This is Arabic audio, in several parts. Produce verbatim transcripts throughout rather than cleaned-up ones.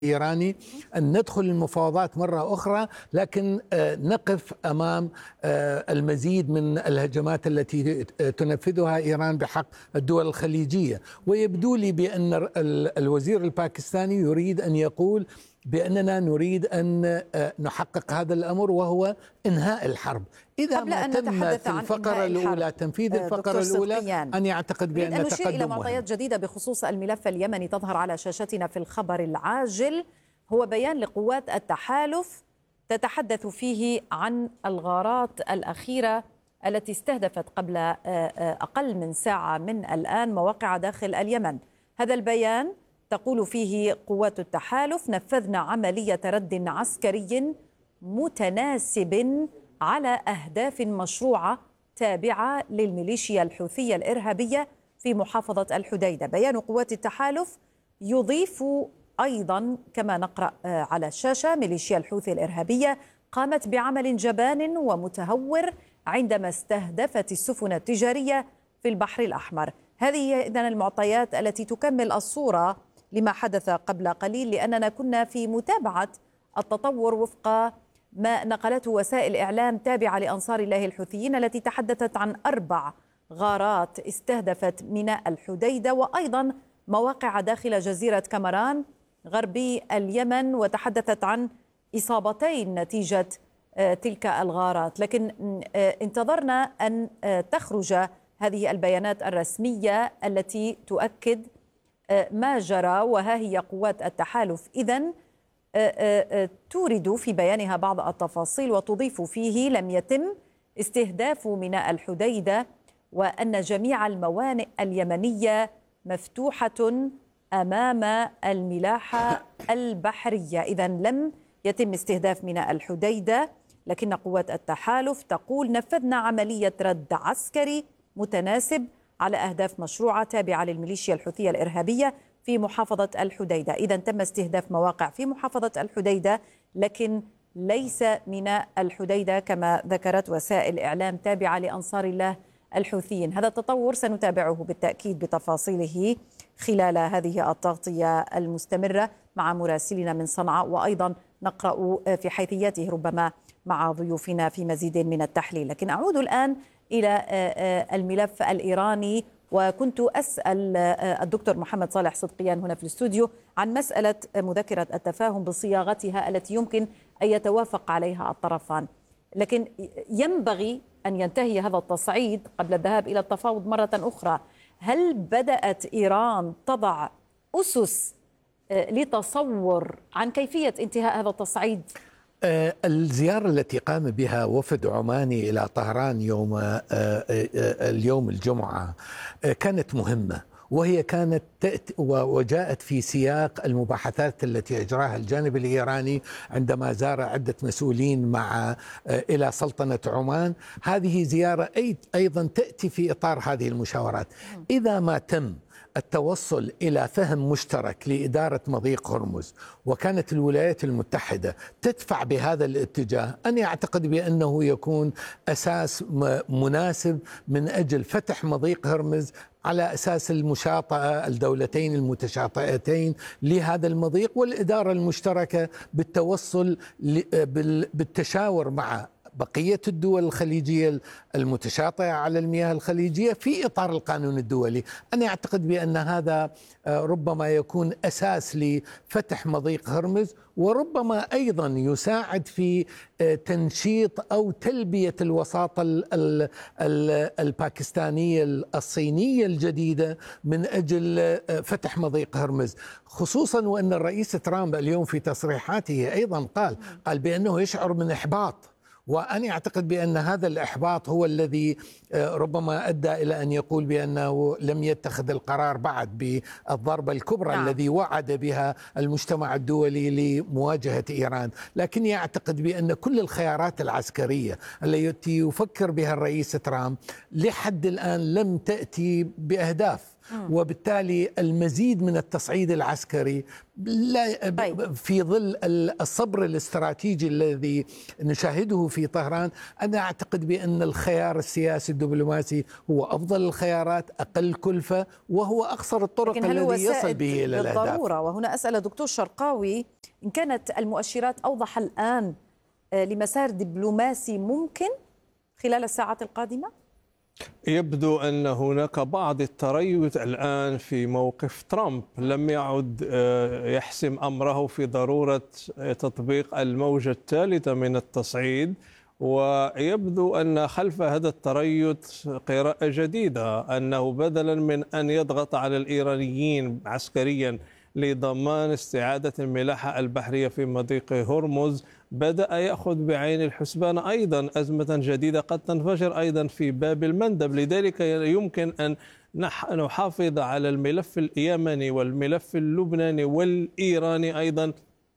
الإيراني أن ندخل المفاوضات مرة أخرى، لكن نقف أمام المزيد من الهجمات التي تنفذها إيران بحق الدول الخليجية. ويبدو لي بأن الوزير الباكستاني يريد أن يقول بأننا نريد أن نحقق هذا الأمر وهو إنهاء الحرب. إذا ما تم في الفقرة الأولى تنفيذ الفقرة الأولى أنا أعتقد بأن تقدم نشير إلى معطيات جديدة بخصوص الملف اليمني تظهر على شاشتنا في الخبر العاجل. هو بيان لقوات التحالف تتحدث فيه عن الغارات الأخيرة التي استهدفت قبل أقل من ساعة من الآن مواقع داخل اليمن. هذا البيان تقول فيه قوات التحالف: نفذنا عملية رد عسكري متناسب على أهداف مشروعة تابعة للميليشيا الحوثية الإرهابية في محافظة الحديدة. بيان قوات التحالف يضيف أيضا كما نقرأ على الشاشة: ميليشيا الحوثي الإرهابية قامت بعمل جبان ومتهور عندما استهدفت السفن التجارية في البحر الأحمر. هذه إذن المعطيات التي تكمل الصورة لما حدث قبل قليل، لأننا كنا في متابعة التطور وفق ما نقلته وسائل إعلام تابعة لأنصار الله الحوثيين التي تحدثت عن أربع غارات استهدفت ميناء الحديدة وأيضا مواقع داخل جزيرة كامران غربي اليمن، وتحدثت عن إصابتين نتيجة تلك الغارات. لكن انتظرنا أن تخرج هذه البيانات الرسمية التي تؤكد ما جرى، وها هي قوات التحالف إذن تورد في بيانها بعض التفاصيل وتضيف فيه: لم يتم استهداف ميناء الحديدة، وأن جميع الموانئ اليمنية مفتوحة أمام الملاحة البحرية. إذن لم يتم استهداف ميناء الحديدة، لكن قوات التحالف تقول: نفذنا عملية رد عسكري متناسب على أهداف مشروعة تابعة للميليشيا الحوثية الإرهابية في محافظة الحديدة. إذن تم استهداف مواقع في محافظة الحديدة، لكن ليس ميناء الحديدة كما ذكرت وسائل إعلام تابعة لأنصار الله الحوثيين. هذا التطور سنتابعه بالتأكيد بتفاصيله خلال هذه التغطية المستمرة مع مراسلنا من صنعاء، وأيضا نقرأ في حيثياته ربما مع ضيوفنا في مزيد من التحليل. لكن أعود الآن إلى الملف الإيراني، وكنت أسأل الدكتور محمد صالح صدقيان هنا في الاستوديو عن مسألة مذكرة التفاهم بصياغتها التي يمكن أن يتوافق عليها الطرفان، لكن ينبغي أن ينتهي هذا التصعيد قبل الذهاب إلى التفاوض مرة أخرى. هل بدأت إيران تضع أسس لتصور عن كيفية انتهاء هذا التصعيد؟ الزيارة التي قام بها وفد عماني إلى طهران يوم اليوم الجمعة كانت مهمة، وهي كانت وجاءت في سياق المباحثات التي أجراها الجانب الإيراني عندما زار عدة مسؤولين مع إلى سلطنة عمان. هذه زيارة أيضا تأتي في إطار هذه المشاورات. إذا ما تم التوصل إلى فهم مشترك لإدارة مضيق هرمز، وكانت الولايات المتحدة تدفع بهذا الاتجاه، أنا أعتقد بأنه يكون أساس مناسب من أجل فتح مضيق هرمز على أساس المشاطئة الدولتين المتشاطئتين لهذا المضيق، والإدارة المشتركة بالتوصل بالتشاور مع بقية الدول الخليجية المتشاطئة على المياه الخليجية في إطار القانون الدولي. أنا أعتقد بأن هذا ربما يكون أساس لفتح مضيق هرمز، وربما أيضا يساعد في تنشيط أو تلبية الوساطة الباكستانية الصينية الجديدة من أجل فتح مضيق هرمز، خصوصا وأن الرئيس ترامب اليوم في تصريحاته أيضا قال قال بأنه يشعر من إحباط. وأنا أعتقد بأن هذا الإحباط هو الذي ربما أدى إلى أن يقول بأنه لم يتخذ القرار بعد بالضربة الكبرى نعم. الذي وعد بها المجتمع الدولي لمواجهة إيران. لكني أعتقد بأن كل الخيارات العسكرية التي يفكر بها الرئيس ترامب لحد الآن لم تأتي بأهداف. وبالتالي المزيد من التصعيد العسكري لا في ظل الصبر الاستراتيجي الذي نشاهده في طهران. أنا أعتقد بأن الخيار السياسي الدبلوماسي هو أفضل الخيارات، أقل كلفة، وهو أقصر الطرق الذي يصل به إلى الأهداف. بالضرورة. وهنا أسأل دكتور شرقاوي، إن كانت المؤشرات أوضح الآن لمسار دبلوماسي ممكن خلال الساعات القادمة؟ يبدو أن هناك بعض التريث الآن في موقف ترامب، لم يعد يحسم أمره في ضرورة تطبيق الموجة الثالثة من التصعيد، ويبدو أن خلف هذا التريث قراءة جديدة، أنه بدلا من أن يضغط على الإيرانيين عسكريا لضمان استعادة الملاحة البحرية في مضيق هرمز، بدأ يأخذ بعين الحسبان أيضا أزمة جديدة قد تنفجر أيضا في باب المندب. لذلك يمكن أن نحافظ على الملف اليمني والملف اللبناني والإيراني أيضا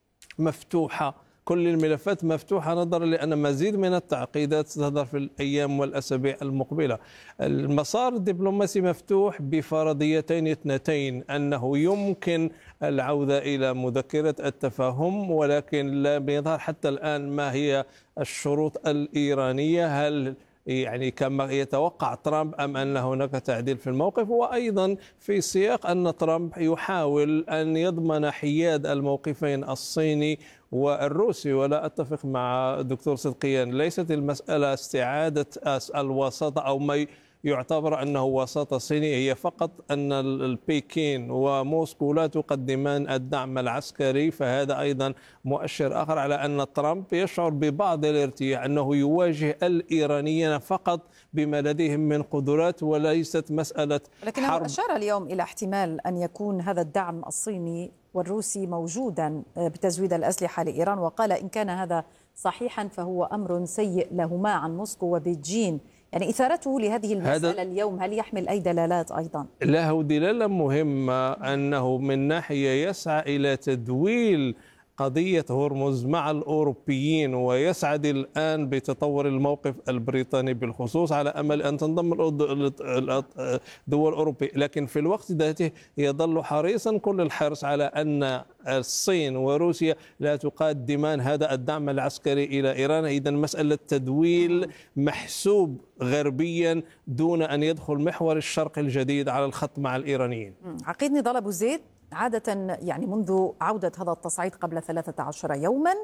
مفتوحة، كل الملفات مفتوحة نظرا لأن مزيد من التعقيدات ستظهر في الأيام والأسابيع المقبلة. المسار الدبلوماسي مفتوح بفرضيتين اثنتين، أنه يمكن العودة إلى مذكرة التفاهم، ولكن لا يظهر حتى الآن ما هي الشروط الإيرانية، هل يعني كما يتوقع ترامب أم أن هناك تعديل في الموقف، وأيضا في سياق أن ترامب يحاول أن يضمن حياد الموقفين الصيني والروسي. ولا أتفق مع الدكتور صدقيان، ليست المسألة استعادة الوساطة أو ما يعتبر أنه وساطة صيني، هي فقط أن البكين وموسكو لا تقدمان الدعم العسكري، فهذا أيضا مؤشر آخر على أن ترامب يشعر ببعض الارتياح، أنه يواجه الإيرانيين فقط بما لديهم من قدرات وليست مسألة لكنه حرب. أشار اليوم إلى احتمال أن يكون هذا الدعم الصيني والروسي موجودا بتزويد الأسلحة لإيران، وقال إن كان هذا صحيحا فهو أمر سيء لهما عن موسكو وبيجين. يعني إثارته لهذه المسألة اليوم هل يحمل أي دلالات أيضا؟ له دلالة مهمة، أنه من ناحية يسعى إلى تدويل قضية هرمز مع الأوروبيين، ويسعد الآن بتطور الموقف البريطاني بالخصوص على أمل أن تنضم الدول الأوروبية، لكن في الوقت ذاته يظل حريصا كل الحرص على أن الصين وروسيا لا تقدمان هذا الدعم العسكري إلى إيران. إذا مسألة تدويل محسوب غربيا دون أن يدخل محور الشرق الجديد على الخط مع الإيرانيين. عقيد نضال أبو زيد، عادة يعني منذ عودة هذا التصعيد قبل ثلاثة عشر يوما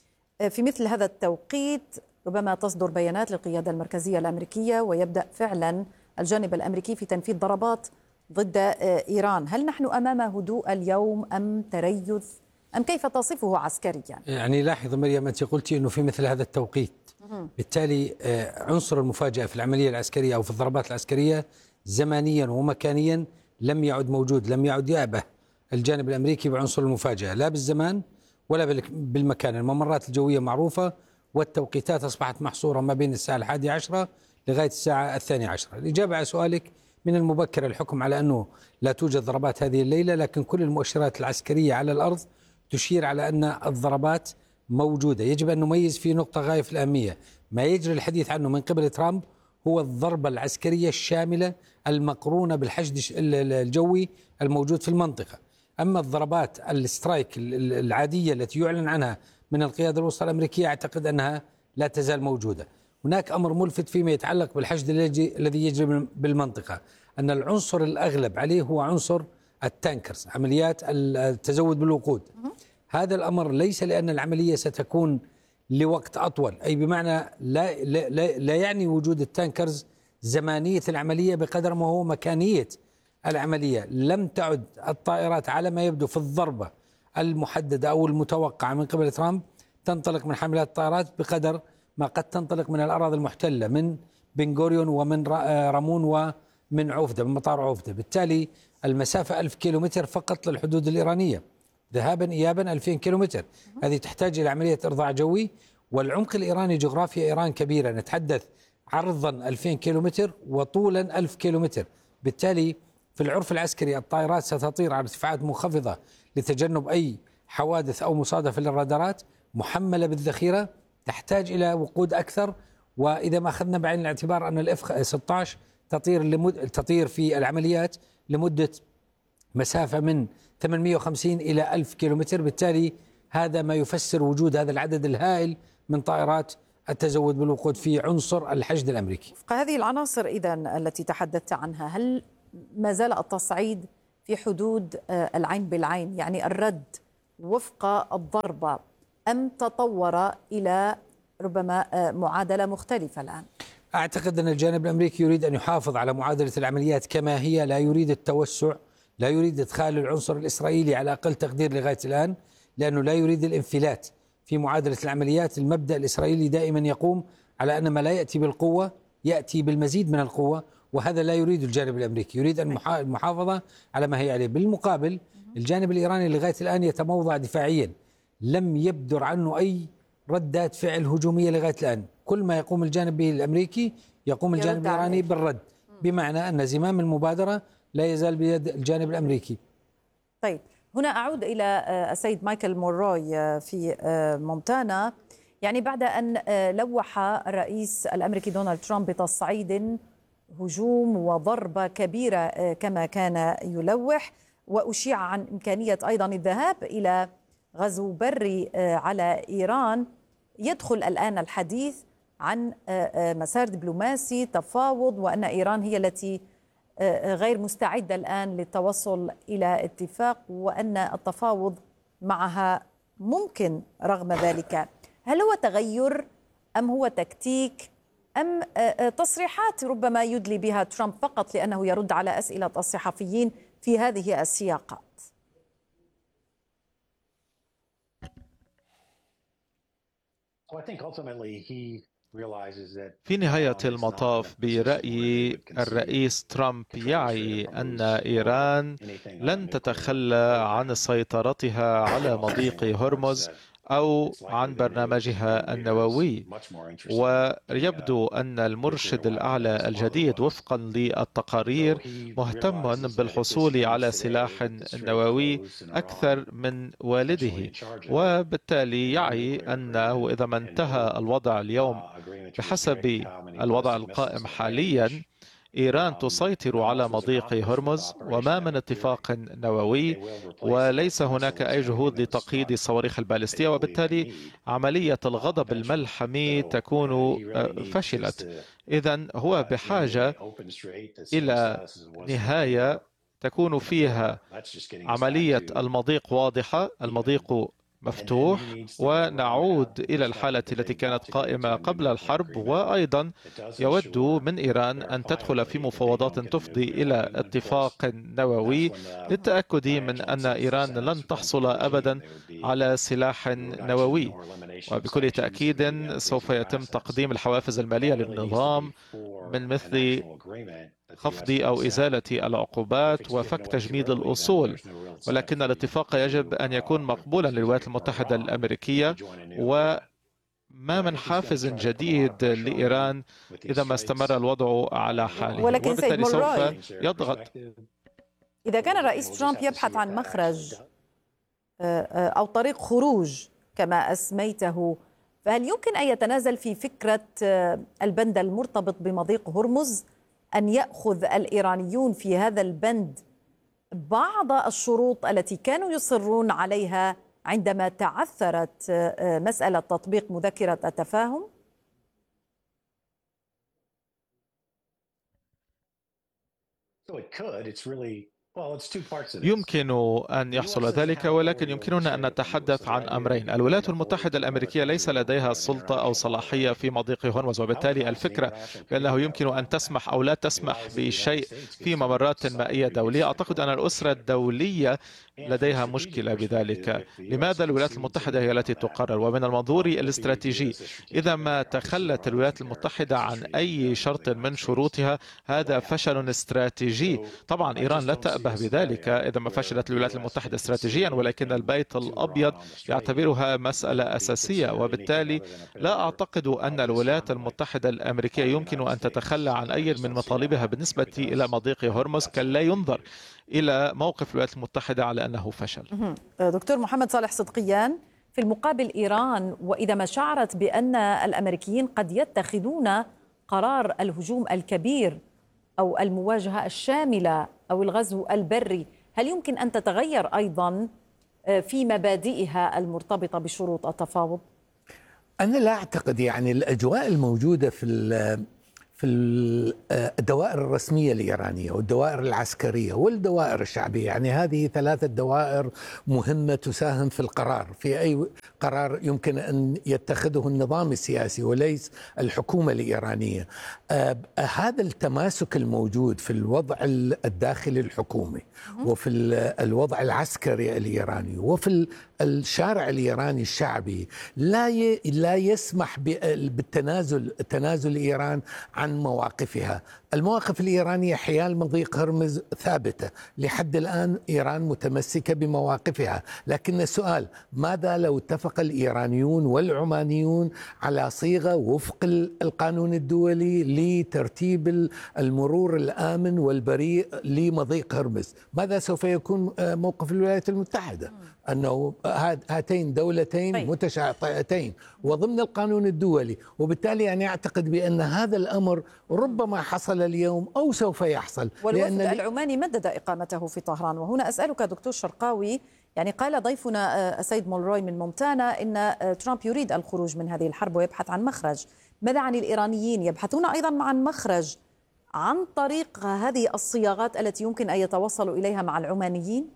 في مثل هذا التوقيت ربما تصدر بيانات للقيادة المركزية الأمريكية ويبدأ فعلا الجانب الأمريكي في تنفيذ ضربات ضد إيران. هل نحن أمام هدوء اليوم أم تريث أم كيف تصفه عسكريا؟ يعني لاحظ مريم أنت قلتي أنه في مثل هذا التوقيت، بالتالي عنصر المفاجأة في العملية العسكرية أو في الضربات العسكرية زمانيا ومكانيا لم يعد موجود، لم يعد يأبه الجانب الأمريكي بعنصر المفاجأة لا بالزمان ولا بالمكان. الممرات الجوية معروفة والتوقيتات أصبحت محصورة ما بين الساعة الحادية عشرة لغاية الساعة الثانية عشرة. الإجابة على سؤالك، من المبكر الحكم على أنه لا توجد ضربات هذه الليلة، لكن كل المؤشرات العسكرية على الأرض تشير على أن الضربات موجودة. يجب أن نميز في نقطة غاية في الأهمية، ما يجري الحديث عنه من قبل ترامب هو الضربة العسكرية الشاملة المقرونة بالحشد الجوي الموجود في المنطقة. أما الضربات الاسترايك العادية التي يعلن عنها من القيادة الوسطى الأمريكية أعتقد أنها لا تزال موجودة. هناك أمر ملفت فيما يتعلق بالحشد الذي يجري بالمنطقة، أن العنصر الأغلب عليه هو عنصر التانكرز، عمليات التزود بالوقود. هذا الأمر ليس لأن العملية ستكون لوقت أطول، أي بمعنى لا, لا, لا, لا يعني وجود التانكرز زمانية العملية بقدر ما هو مكانية العملية. لم تعد الطائرات على ما يبدو في الضربة المحددة أو المتوقعة من قبل ترامب تنطلق من حاملات الطائرات بقدر ما قد تنطلق من الأراضي المحتلة من بن غوريون ومن رامون ومن عوفدة، من مطار عوفدة. بالتالي المسافة ألف كيلومتر فقط للحدود الإيرانية، ذهابا إيابا ألفين كيلومتر. هذه تحتاج إلى عملية إرضاع جوي، والعمق الإيراني جغرافيا إيران كبيرة، نتحدث عرضا ألفين كيلومتر وطولا ألف كيلومتر. بالتالي في العرف العسكري الطائرات ستطير على ارتفاعات منخفضة لتجنب أي حوادث أو مصادفة للرادارات، محملة بالذخيرة، تحتاج إلى وقود أكثر. وإذا ما أخذنا بعين الاعتبار أن الإف ستة عشر تطير لمد... تطير في العمليات لمدة مسافة من ثمانمئة وخمسين إلى ألف كيلومتر. بالتالي هذا ما يفسر وجود هذا العدد الهائل من طائرات التزود بالوقود في عنصر الحشد الأمريكي. وفق هذه العناصر إذن التي تحدثت عنها، هل ما زال التصعيد في حدود العين بالعين، يعني الرد وفق الضربة، أم تطور إلى ربما معادلة مختلفة الآن؟ أعتقد أن الجانب الأمريكي يريد أن يحافظ على معادلة العمليات كما هي، لا يريد التوسع، لا يريد إدخال العنصر الإسرائيلي على أقل تقدير لغاية الآن، لأنه لا يريد الانفلات في معادلة العمليات. المبدأ الإسرائيلي دائما يقوم على أن ما لا يأتي بالقوة يأتي بالمزيد من القوة، وهذا لا يريد الجانب الأمريكي، يريد المحافظة على ما هي عليه. بالمقابل الجانب الإيراني لغاية الآن يتموضع دفاعيا، لم يبدر عنه أي ردات فعل هجومية لغاية الآن. كل ما يقوم الجانب به الأمريكي يقوم الجانب الإيراني بالرد، بمعنى أن زمام المبادرة لا يزال بيد الجانب الأمريكي. طيب، هنا أعود إلى السيد مايكل موروي في مونتانا. يعني بعد أن لوح الرئيس الأمريكي دونالد ترامب بتصعيد هجوم وضربة كبيرة كما كان يلوح، وأشيع عن إمكانية أيضا الذهاب إلى غزو بري على إيران، يدخل الآن الحديث عن مسار دبلوماسي تفاوض، وأن إيران هي التي غير مستعدة الآن للتوصل إلى اتفاق، وأن التفاوض معها ممكن رغم ذلك. هل هو تغير أم هو تكتيك أم تصريحات ربما يدلي بها ترامب فقط لأنه يرد على أسئلة الصحفيين في هذه السياقات؟ في نهاية المطاف برأيي الرئيس ترامب يعي أن إيران لن تتخلى عن سيطرتها على مضيق هرمز أو عن برنامجها النووي، ويبدو أن المرشد الأعلى الجديد وفقا للتقارير مهتم بالحصول على سلاح نووي أكثر من والده، وبالتالي يعي أنه إذا ما انتهى الوضع اليوم بحسب الوضع القائم حاليا إيران تسيطر على مضيق هرمز وما من اتفاق نووي، وليس هناك أي جهود لتقييد الصواريخ البالستية، وبالتالي عملية الغضب الملحمي تكون فشلت. إذن هو بحاجة إلى نهاية تكون فيها عملية المضيق واضحة، المضيق مفتوح، ونعود إلى الحالة التي كانت قائمة قبل الحرب. وأيضا يود من إيران أن تدخل في مفاوضات تفضي إلى اتفاق نووي للتأكد من أن إيران لن تحصل أبدا على سلاح نووي، وبكل تأكيد سوف يتم تقديم الحوافز المالية للنظام من مثل خفض أو إزالة العقوبات وفك تجميد الأصول، ولكن الاتفاق يجب أن يكون مقبولا للولايات المتحدة الأمريكية، وما من حافز جديد لإيران إذا ما استمر الوضع على حاله، ولكن سيد سوف يضغط. إذا كان الرئيس ترامب يبحث عن مخرج أو طريق خروج كما أسميته، فهل يمكن أن يتنازل في فكرة البند المرتبط بمضيق هرمز، أن يأخذ الإيرانيون في هذا البند بعض الشروط التي كانوا يصرون عليها عندما تعثرت مسألة تطبيق مذكرة التفاهم؟ يمكن أن يحصل ذلك، ولكن يمكننا أن نتحدث عن أمرين. الولايات المتحدة الأمريكية ليس لديها سلطة أو صلاحية في مضيق هرمز، وبالتالي الفكرة بأنه يمكن أن تسمح أو لا تسمح بشيء في ممرات مائية دولية، أعتقد أن الأسرة الدولية لديها مشكلة بذلك. لماذا الولايات المتحدة هي التي تقرر؟ ومن المنظور الاستراتيجي، إذا ما تخلت الولايات المتحدة عن أي شرط من شروطها هذا فشل استراتيجي. طبعا إيران لا تأبه بذلك إذا ما فشلت الولايات المتحدة استراتيجيا، ولكن البيت الأبيض يعتبرها مسألة أساسية، وبالتالي لا أعتقد أن الولايات المتحدة الأمريكية يمكن أن تتخلى عن أي من مطالبها بالنسبة إلى مضيق هرمز، كلا ينظر إلى موقف الولايات المتحدة على أنه فشل. دكتور محمد صالح صدقيان، في المقابل إيران وإذا ما شعرت بأن الأمريكيين قد يتخذون قرار الهجوم الكبير أو المواجهة الشاملة أو الغزو البري، هل يمكن أن تتغير أيضا في مبادئها المرتبطة بشروط التفاوض؟ أنا لا أعتقد، يعني الأجواء الموجودة في في الدوائر الرسمية الإيرانية والدوائر العسكرية والدوائر الشعبية، يعني هذه ثلاثة دوائر مهمة تساهم في القرار، في أي قرار يمكن أن يتخذه النظام السياسي وليس الحكومة الإيرانية. آه هذا التماسك الموجود في الوضع الداخلي الحكومي وفي الوضع العسكري الإيراني وفي الشارع الإيراني الشعبي لا لا يسمح بالتنازل تنازل إيران عن مواقفها. المواقف الإيرانية حيال مضيق هرمز ثابتة لحد الآن، إيران متمسكة بمواقفها، لكن السؤال ماذا لو اتفق الإيرانيون والعمانيون على صيغة وفق القانون الدولي لترتيب المرور الآمن والبريء لمضيق هرمز؟ ماذا سوف يكون موقف الولايات المتحدة؟ أنه هاتين دولتين طيب. متشاطئتين وضمن القانون الدولي، وبالتالي أنا أعتقد بأن هذا الأمر ربما حصل اليوم أو سوف يحصل. والوفد العماني مدد إقامته في طهران. وهنا أسألك دكتور شرقاوي، يعني قال ضيفنا السيد مولروي من مونتانا إن ترامب يريد الخروج من هذه الحرب ويبحث عن مخرج. ماذا عن الإيرانيين؟ يبحثون أيضا عن مخرج عن طريق هذه الصياغات التي يمكن أن يتوصلوا إليها مع العمانيين؟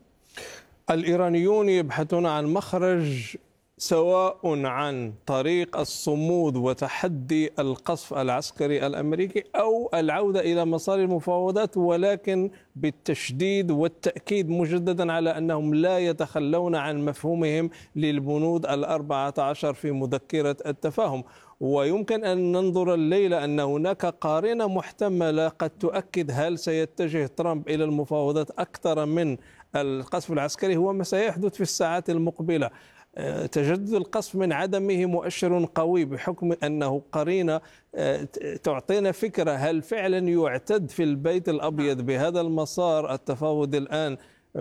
الإيرانيون يبحثون عن مخرج سواء عن طريق الصمود وتحدي القصف العسكري الأمريكي أو العودة إلى مسار المفاوضات، ولكن بالتشديد والتأكيد مجددا على أنهم لا يتخلون عن مفهومهم للبنود الأربعة عشر في مذكرة التفاهم. ويمكن أن ننظر الليلة أن هناك قارنة محتملة قد تؤكد هل سيتجه ترامب إلى المفاوضات أكثر من القصف العسكري، هو ما سيحدث في الساعات المقبلة. تجدد القصف من عدمه مؤشر قوي بحكم أنه قرينة تعطينا فكرة هل فعلا يعتد في البيت الأبيض بهذا المسار التفاوض الآن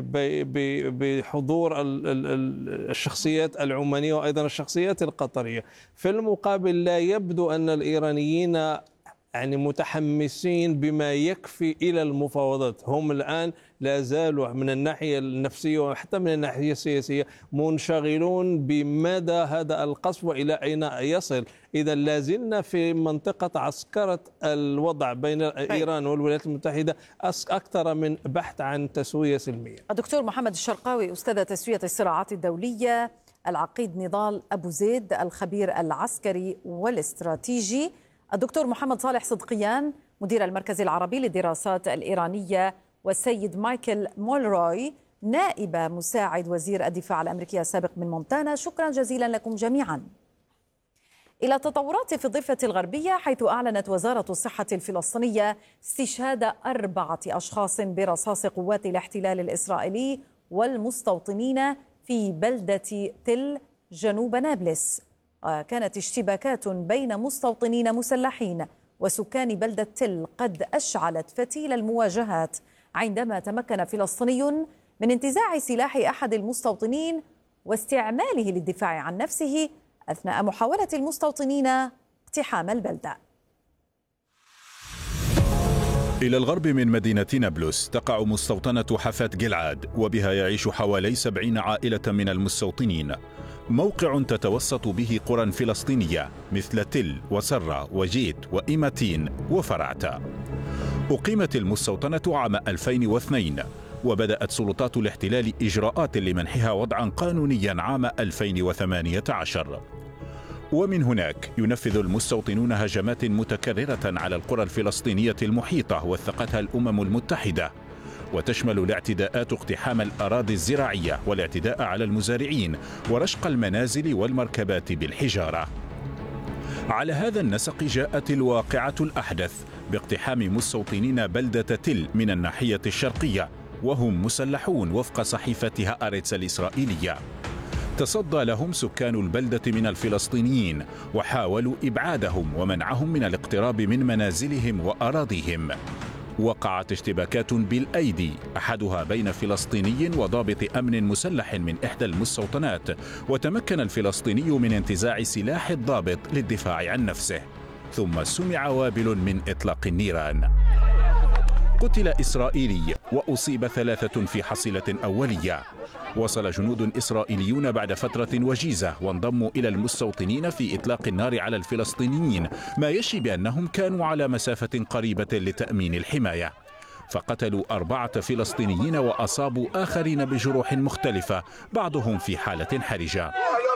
بحضور الشخصيات العمانية وأيضا الشخصيات القطرية. في المقابل لا يبدو أن الإيرانيين يعني متحمسين بما يكفي إلى المفاوضات. هم الآن لا زالوا من الناحية النفسية وحتى من الناحية السياسية منشغلون بمدى هذا القصف وإلى أين يصل. إذا لا زلنا في منطقة عسكرة الوضع بين إيران والولايات المتحدة أكثر من بحث عن تسوية سلمية. الدكتور محمد الشرقاوي، أستاذ تسوية الصراعات الدولية، العقيد نضال أبو زيد الخبير العسكري والاستراتيجي، الدكتور محمد صالح صدقيان مدير المركز العربي للدراسات الإيرانية، والسيد مايكل مولروي نائب مساعد وزير الدفاع الأمريكي السابق من مونتانا. شكرا جزيلا لكم جميعا. إلى تطورات في الضفة الغربية، حيث أعلنت وزارة الصحة الفلسطينية استشهاد أربعة أشخاص برصاص قوات الاحتلال الإسرائيلي والمستوطنين في بلدة تل جنوب نابلس. كانت اشتباكات بين مستوطنين مسلحين وسكان بلدة تل قد أشعلت فتيل المواجهات عندما تمكن فلسطيني من انتزاع سلاح أحد المستوطنين واستعماله للدفاع عن نفسه أثناء محاولة المستوطنين اقتحام البلدة. إلى الغرب من مدينة نابلس تقع مستوطنة حفاة جلعاد، وبها يعيش حوالي سبعين عائلة من المستوطنين. موقع تتوسط به قرى فلسطينية مثل تل وسرة وجيت وإيماتين وفرعتا. أقيمت المستوطنة عام ألفين واثنين، وبدأت سلطات الاحتلال إجراءات لمنحها وضعا قانونيا عام ألفين وثمانية عشر. ومن هناك ينفذ المستوطنون هجمات متكررة على القرى الفلسطينية المحيطة وثقتها الأمم المتحدة، وتشمل الاعتداءات اقتحام الأراضي الزراعية والاعتداء على المزارعين ورشق المنازل والمركبات بالحجارة. على هذا النسق جاءت الواقعة الأحدث باقتحام مستوطنين بلدة تل من الناحية الشرقية، وهم مسلحون وفق صحيفة هآرتس الإسرائيلية. تصدى لهم سكان البلدة من الفلسطينيين وحاولوا إبعادهم ومنعهم من الاقتراب من منازلهم وأراضيهم. وقعت اشتباكات بالأيدي، أحدها بين فلسطيني وضابط أمن مسلح من إحدى المستوطنات، وتمكن الفلسطيني من انتزاع سلاح الضابط للدفاع عن نفسه، ثم سمع وابل من إطلاق النيران. قتل إسرائيلي وأصيب ثلاثة في حصيلة أولية. وصل جنود إسرائيليون بعد فترة وجيزة وانضموا إلى المستوطنين في إطلاق النار على الفلسطينيين، ما يشي بأنهم كانوا على مسافة قريبة لتأمين الحماية. فقتلوا أربعة فلسطينيين وأصابوا آخرين بجروح مختلفة، بعضهم في حالة حرجة.